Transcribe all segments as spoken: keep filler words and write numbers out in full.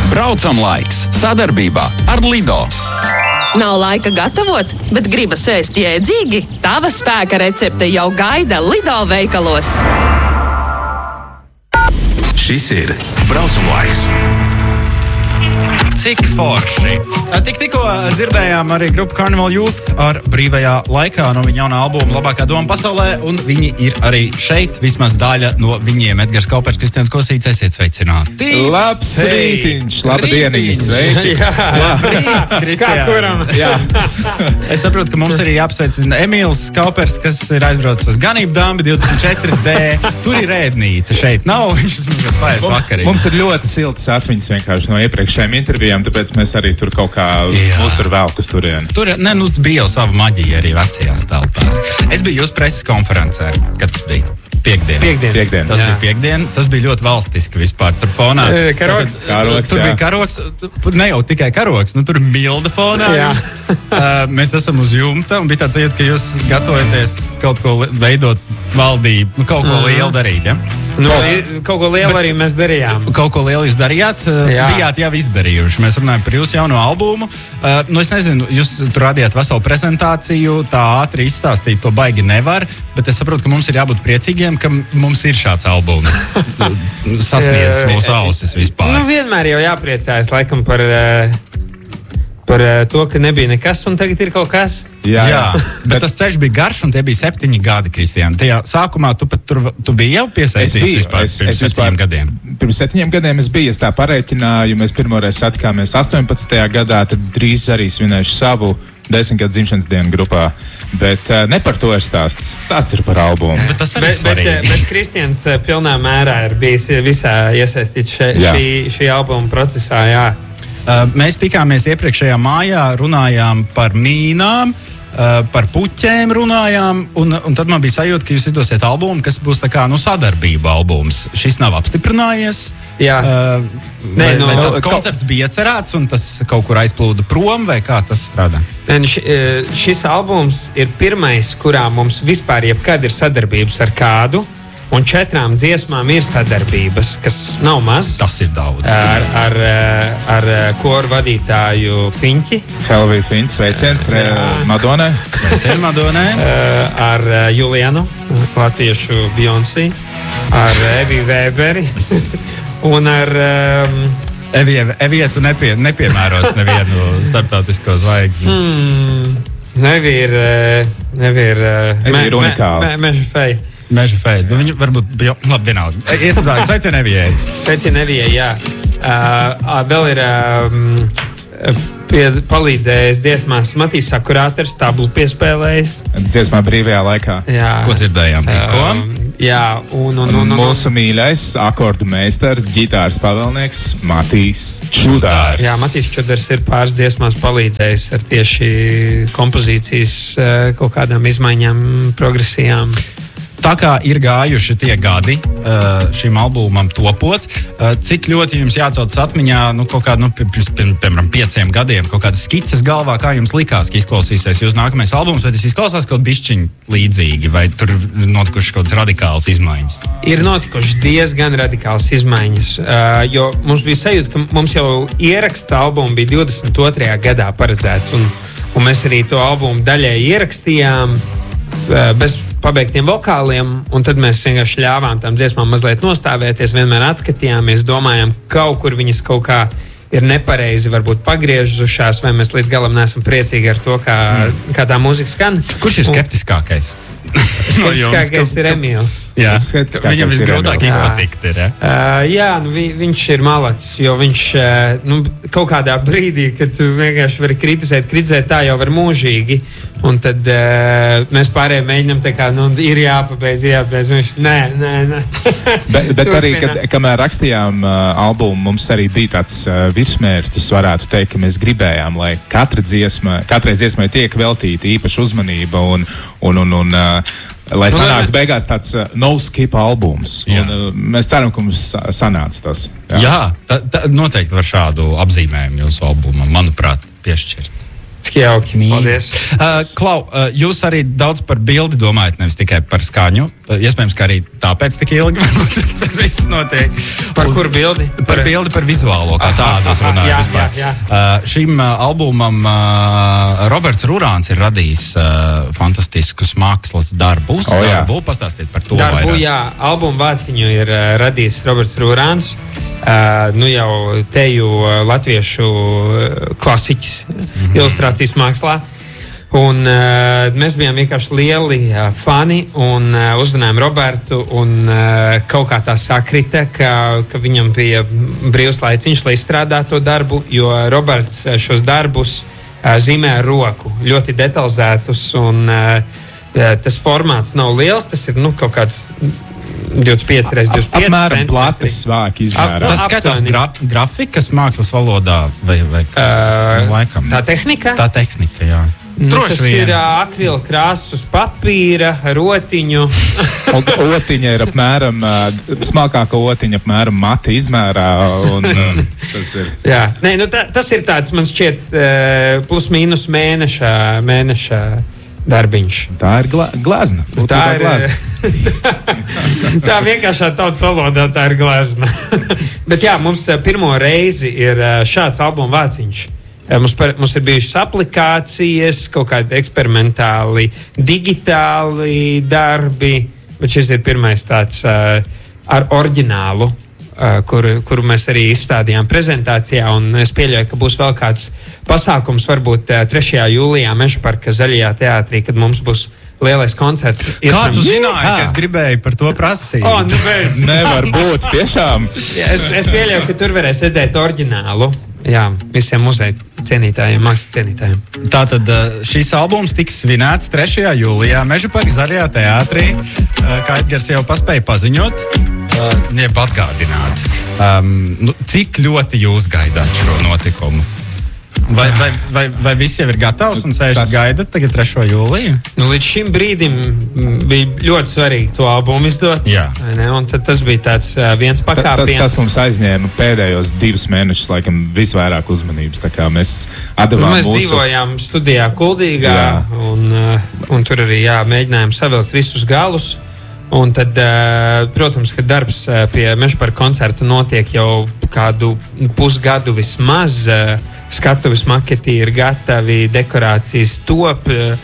Braucam laiks sadarbībā ar Lido. Nav laika gatavot, bet gribas ēst jēdzīgi? Tava spēka recepte jau gaida Lido veikalos. Šis ir Braucam laiks. Cik forši! Tik tikko dzirdējām arī grupu Carnival Youth ar brīvajā laikā no viņa jaunā albuma Labākā doma pasaulē, un viņi ir arī šeit, vismaz daļa no viņiem. Edgars Kaupers, Kristians Kosīts, esiet sveicināti! Labs rītiņš! Labdienis! Sveiki! Jā, labrīt, Kristian! Kā kuram? Jā. Es saprotu, ka mums arī jāapsveicina Emīls Kaupers, kas ir aizbraucis uz ganību dambi divdesmit četri D. Tur ir ēdnīca, šeit nav, viņš mums paēst vakarī. Mums ir ļoti siltas atmiņas vienkārši no iepriekšējām intervijām. Tāpēc mēs arī tur kaut kā uztur vēl uz turieni. Tur ne, nu, bija jau sava maģija arī vecajās telpās. Es biju jūsu preses konferencē, kad tas bija. Piekdien. Piekdien. Piekdien. Tas jā. bija piekdien. Tas bija ļoti valstiski vispār. Tur fonā. E, karoks. Karoks, tur jā. bija karoks. Ne jau tikai karoks. Nu, tur ir milda fonā. uh, mēs esam uz jumta un bija tāds sajūta, ka jūs gatavojaties kaut ko veidot valdību. Nu, kaut ko mm. lielu darīt, ja? Nu, kaut ko lielu Bet, arī mēs darījām. Kaut ko lielu jūs darījāt. Jā. Bijāt jau izdarījuši. Mēs runājam par jūsu jauno albumu. Uh, nu, es nezinu, jūs tur radījāt veselu prezentāciju. Tā ātri izstāstīt to baigi nevar. Bet es saprotu, ka mums ir jābūt priecīgiem, ka mums ir šāds albums. Sasniedzis mūsu ausis vispār. Nu, vienmēr jau jāpriecājas laikam par, par to, ka nebija nekas un tagad ir kaut kas. Jā, jā, bet tas ceļš bija garš un tie bija septiņi gadi, Kristian. Tajā sākumā tu pat tur, tu biji jau piesaistīts vispār es, pirms es septiņiem vispār, gadiem. Pirms septiņiem gadiem es biju, es tā pareiķināju, mēs pirmoreiz satikāmies astoņpadsmitajā gadā, tad drīz arī svinēšu savu desmitgadu dzimšanas dienu grupā. Bet uh, ne par to ir stāsts. Stāsts ir par albumu. Bet tas arī bet, svarīgi. Bet, bet Kristians pilnā mērā ir bijis visā iesaistīts še, šī, šī albuma procesā, jā. Uh, mēs tikāmies iepriekšējā mājā, runājām par mīnām, uh, par puķēm runājām, un, un tad man bija sajūta, ka jūs izdosiet albumu, kas būs tā kā, nu, sadarbība albums. Šis nav apstiprinājies. Jā. Uh, Nē, vai, no, vai tāds kaut... koncepts bija iecerēts, un tas kaut kur aizplūda prom, vai kā tas strādā? Š, šis albums ir pirmais, kurā mums vispār jebkad ir sadarbības ar kādu, un četrām dziesmām ir sadarbības, kas nav maz. Tas ir daudz. Ar, ar, ar koru vadītāju Fiņķi. Helvija Fiņķi, sveiciens Madonai. Sveiciens Madonai. Ar Julianu, latviešu Beyoncé, ar Eviju Vēberi un ar... Um, Evija, Evija tu nepie, nepiemēros nevienu starptautisko zvaigzni. Hmm, Evija ir... Evija ir... Evija ir unikāla. Me, me, meža feja. Meža feja. Nu, viņu varbūt bija... Labi, vienalga. Iesim tā, sveicien Evijai. Sveicien Evijai, jā. Uh, vēl ir... Um, Pie, palīdzējis dziesmās Matīs Sakurāters, tablu piespēlējis. Dziesmā brīvajā laikā. Jā. Ko dzirdējām tikko? Uh, jā, un, un, un, un, mūsu mīļais akordu meistars, ģitāras pavēlnieks Matīs Čudārs. Jā, Matīs Čudārs ir pāris dziesmās palīdzējis ar tieši kompozīcijas kaut kādām izmaiņām, progresijām. Tā kā ir gājuši tie gadi šim albumam topot, cik ļoti jums jāatcaucas atmiņā, nu, kaut kādu, nu, pirms, piemēram, pieciem gadiem, kaut kādas skices galvā, kā jums likās, ka izklausīsies jūs nākamais albums, vai tas izklausās kaut bišķiņ līdzīgi, vai tur notikušas kaut kādas radikālas izmaiņas? Ir notikušas diezgan radikālas izmaiņas, jo mums bija sajūta, ka mums jau ieraksts albumu bija divdesmit otrajā gadā paredzēts, un, un mēs arī to albumu daļai ierakstījām bez pabeigtiem vokāliem, un tad mēs vienkārši ļāvām tām dziesmām mazliet nostāvēties, vienmēr atskatījāmies, domājām, kaut kur viņas kaut kā ir nepareizi, varbūt pagriežušās, vai mēs līdz galam neesam priecīgi ar to, kā, mm. kā tā mūzika skan. Kurš ir skeptiskākais? Skeptiskākais ir Emīls. Jā, viņam visgrūtāk izpatikt ir, ja? Uh, jā, nu, vi, viņš ir malacis, jo viņš uh, nu, kaut kādā brīdī, kad tu vienkārši vari kritizēt, kritizēt tā jau var mūžīgi, un tad uh, mēs pārējiem mēģinām tā kā, nu, ir jāpabeidz, jāpabeidz, viņš, nē, nē, nē. bet bet arī, kad, kamēr rakstījām uh, albumu, mums arī bija tāds uh, virsmērķis, varētu teikt, ka mēs gribējām, lai katra dziesma, katrai dziesmai tiek veltīta īpaša uzmanība un, un, un, un uh, lai sanāktu beigās tāds uh, no-skip albums. Un, uh, mēs ceram, ka mums sanāca tas. Jā, jā tā, tā noteikti var šādu apzīmējumu jūsu albumam, manuprāt, piešķirt. Cik jauki. Paldies. Uh, Klau, uh, jūs arī daudz par bildi domājat, nevis tikai par skaņu. Uh, iespējams, ka arī tāpēc tik ilgi tas, tas viss notiek. Par Un, kur bildi? Par, par bildi, par vizuālo, kā aha, tādu es runāju jā, vispār. Jā, jā. Uh, šim uh, albumam uh, Roberts Rurāns ir radījis uh, fantastiskus mākslas darbus. Oh, darbu, pastāstiet par to darbu, vairāk. Jā, albumu vāciņu ir uh, radījis Roberts Rurāns. Uh, nu jau teju uh, latviešu uh, klasiķis mm-hmm. ilustrācijas mākslā. Un uh, mēs bijām vienkārši lieli uh, fani un uh, uzrunājām Robertu un uh, kaut kā tā sakrita, ka, ka viņam bija brīvs laiciņš, lai izstrādātu to darbu, jo Roberts uh, šos darbus uh, zīmē ar roku, ļoti detalizētus un uh, tas formāts nav liels, tas ir nu, kaut kāds divdesmit pieci reizes divdesmit pieci apmēram plates svāki izmērā. Tas skatās graf, grafikas mākslas valodā vai, vai kā? Uh, nu, laikam. Tā tehnika? Tā tehnika, jā. Nu, tas vien. Ir uh, akrila krāsas uz papīra, rotiņu. Otiņa ir apmēram, uh, smalkāka otiņa apmēram mati izmērā. Un, uh, tas ir. Jā, Nē, nu, tā, tas ir tāds, man šķiet, uh, plus mīnus mēneša, mēneša darbiņš. Tā ir glā, glāzna. Tā ir glāzna. Tā vienkāršā tautas valodā tā ir glāzna. Bet jā, mums pirmo reizi ir šāds albuma vāciņš. Mums, par, mums ir bijušas aplikācijas, kaut kādi eksperimentāli, digitāli darbi, bet šis ir pirmais tāds uh, ar oriģinālu, uh, kuru, kuru mēs arī izstādījām prezentācijā, un es pieļauju, ka būs vēl kāds pasākums, varbūt uh, trešajā jūlijā Mežaparka Zaļajā teātrī, kad mums būs lielais koncerts. Kā tu zināji, ka es gribēju par to prasīt? O, nu beidz. Nevar būt, tiešām. Jā, es, es pieļauju, ka tur varēs redzēt oriģinālu. Jā, visiem muzeja cienītājiem, mākslas cienītājiem. Tātad šīs albums tiks svinēts trešajā jūlijā Mežaparka Zaļajā teātrī, kā Edgars jau paspēja paziņot, jeb atgādināt. Um, nu, cik ļoti jūs gaidāt šo notikumu? Vai, vai, vai, vai viss jau ir gatavs un sēžat tas... gaidat tagad trešo jūliju? Nu, līdz šim brīdim bija ļoti svarīgi to albumu izdot. Jā. Ne? Un tad tas bija tāds uh, viens pakāpiens. Ta, ta, tas mums aizņēma pēdējos divus mēnešus, laikam, visvairāk uzmanības. Tā kā mēs atdevām nu, mēs mūsu... dzīvojām studijā Kuldīgā un, uh, un tur arī jā, mēģinājām savilkt visus galus. Un tad, uh, protams, ka darbs uh, pie Mežaparka koncerta notiek jau kādu pusgadu vismaz. Uh, Skatuves maketi ir gatavi, dekorācijas top,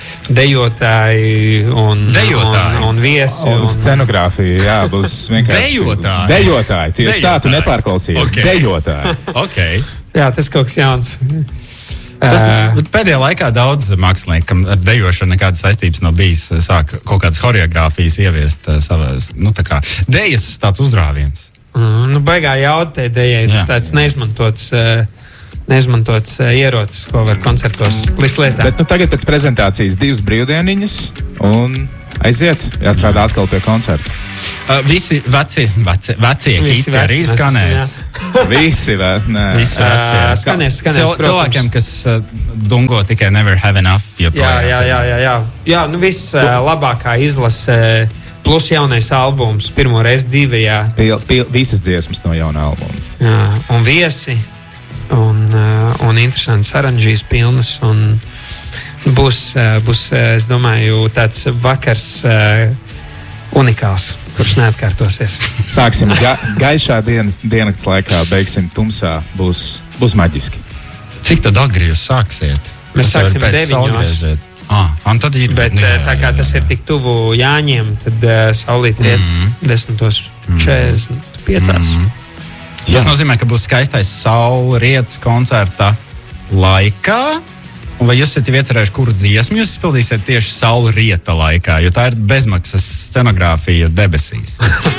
dejotāji un, dejotāji. un, un viesi. Un, un scenogrāfija, jā, būs vienkārši. Dejotāji. Dejotāji, tieši dejotāji. Tā, tu nepārklausījies. Okay. Dejotāji. Okay. Jā, tas kaut kas jauns. Tas, pēdējā laikā daudz māksliniekam ar dejošanu nekādas saistības nav bijis. Sāk kaut kādas choreogrāfijas ieviest savas, nu tā kā, dejas tāds uzrāviens. Mm, nu, baigā jautē dejai, tas tāds neizmantots... Uh, neizmantots uh, ierocis, ko var koncertos likt lietā. Bet nu, tagad pēc prezentācijas divas brīvdieniņas un aiziet, jāstrādā atkal pie koncerta. Uh, visi veci, veci, vecie visi hiti arī skanēs. Visi, ve, visi vecie. Uh, skanēs, skanēs, Cil, cilvēkiem, kas uh, dungo tikai Never Have Enough. Jā, jā, jā, jā, jā. Jā, nu viss uh, labākā izlase plus jaunais albums pirmo reizi dzīvējā. Pil, pil, visas dziesmas no jauna albuma. Jā, un viesi. Un, uh, un interesants aranžīs pilnas un būs, uh, būs uh, es domāju, tāds vakars uh, unikāls, kurš neatkārtosies. Sāksim ga gaišā dienas, diennakts laikā, beigsim tumsā, būs, būs maģiski. Cik tad agri jūs sāksiet? Mēs sāksim deviņos. Ah, un tad ir. Bet jā, tā kā jā, jā. tas ir tik tuvu Jāņiem, tad uh, saulīt riet mm-hmm. desmitos četrdesmit piecās. Mm-hmm. Tas Jā. nozīmē, ka būs skaistais saulrietas koncerta laikā. Un vai jūs esat iecerējuši, kuru dziesmu jūs izpildīsiet tieši saulrieta laikā? Jo tā ir bezmaksas scenogrāfija debesīs.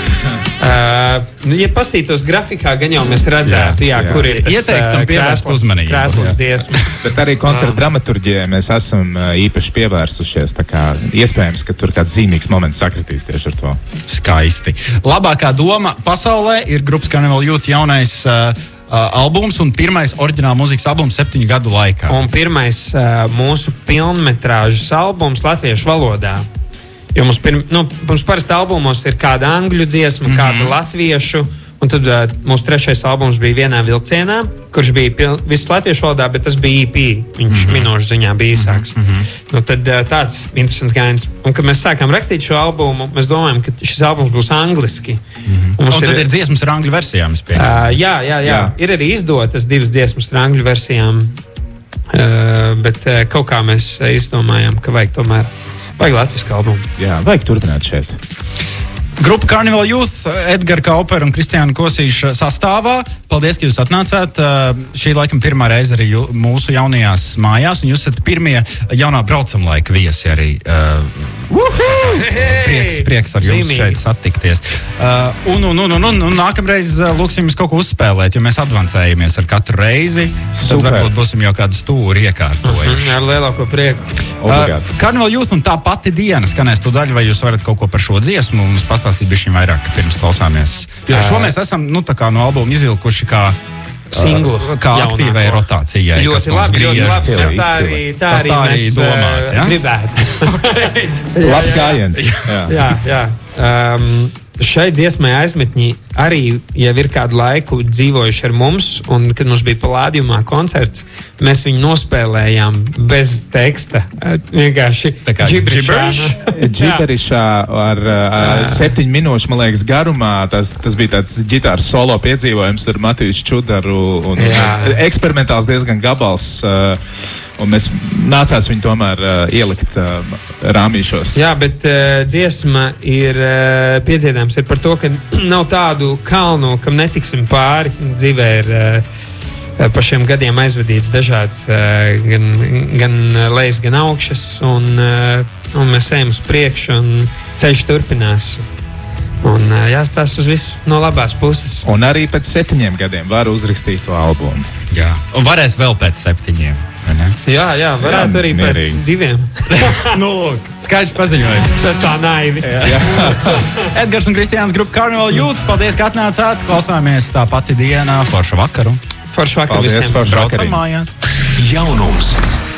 uh, nu, ja pastītos grafikā, gan jau mēs redzētu, jā, jā, jā. kur ir tas ieteiktam pievērst uzmanību. Krēslas dziesmu. Bet arī koncerta dramaturģijai mēs esam uh, īpaši pievērsušies. Tā kā iespējams, ka tur kāds zīmīgs moments sakritīs tieši ar to. Skaisti. Labākā doma pasaulē ir grupas Carnival Youth jaunais uh, Uh, albums un pirmais oriģināla mūzikas albums septiņu gadu laikā. Un pirmais uh, mūsu pilnmetrāžas albums latviešu valodā. Jo mums, pirm, nu, mums parasti albumos ir kāda angļu dziesma, mm-hmm. kāda latviešu, Un tad uh, mūsu trešais albums bija vienā vilcienā, kurš bija pil, viss latviešu valodā, bet tas bija E P. Viņš mm-hmm. minūšu ziņā bija īsāks. Mm-hmm. Nu, tad uh, tāds interesants gājiens. Un, kad mēs sākām rakstīt šo albumu, mēs domājam, ka šis albums būs angliski. Mm-hmm. Un, un tad ir, ir dziesmas ar angļu versijām. Uh, jā, jā, jā, jā. Ir arī izdotas divas dziesmas ar angļu versijām. Uh, bet uh, kaut kā mēs izdomājām, ka vajag tomēr vajag latvisku albumu. Jā, vajag turpināt šeit. Grupa Carnival Youth, Edgars Kaupers un Kristiāna Kosīša sastāvā. Paldies, ka jūs atnācāt. Šī laikam pirmā reize arī jū, mūsu jaunajās mājās, un jūs esat pirmie jaunā braucamlaika viesi arī. Prieks, prieks ar jums Zīmīgi. Šeit satikties. Uh, un, un, un, un, un, un nākamreiz lūksim jums kaut ko uzspēlēt, jo mēs advancējamies ar katru reizi. Super. Tad varbūt būsim jau kādu stūri iekārtojuši. Uh-huh, ar lielāko prieku. Uh, Carnival Youth un tā pati diena skanēs to daļu, vai jūs varat kaut ko par šo dziesmu mums pastāstīt bišķiņ vairāk, pirms klausāmies. Jo šo mēs esam, nu, tā kā no albuma izvilkuši kā singlu, uh, kā aktīvai rotācijai. Ļoti labi, ļoti labi. Tas tā arī, tā arī, tā arī domāts, ja? Gribētu. Okay. Labs gājiens. Jā, jā. jā. Um, šai dziesmai Aizmetņi arī jau ir kādu laiku dzīvojuši ar mums, un kad mums bija Palādiumā koncerts, mēs viņu nospēlējām bez teksta. Vienkārši džiberišā ar, ar septiņu minūšu, man liekas, garumā. Tas, tas bija tāds ģitāras solo piedzīvojums ar Matiju Čudaru un jā. Eksperimentāls diezgan gabals. Un mēs nācās viņu tomēr uh, ielikt uh, rāmīšos. Jā, bet uh, dziesma ir uh, piedziedājums ir par to, ka nav tādu kalnu, kam netiksim pāri. Dzīvē ir uh, pa šiem gadiem aizvadīts dažāds uh, gan, gan lejas, gan augšas, un, uh, un mēs ejam uz priekšu, un ceļš turpinās. Un uh, jāstāsta uz visu no labās puses. Un arī pēc septiņiem gadiem var uzrakstīt to albumu. Jā, un varēs vēl pēc septiņiem. Jā, jā, varētu jā, arī mierīgi. Pēc diviem. Nu, lūk, skaidrs paziņojums. Tas tā naivi. Edgars un Kristiāns, grupa Carnival Youth. Paldies, ka atnācāt. Klausāmies tā pati diena. Foršu vakaru. Foršu vakaru Paldies, visiem. Foršu Braucam mājās. Jaunums.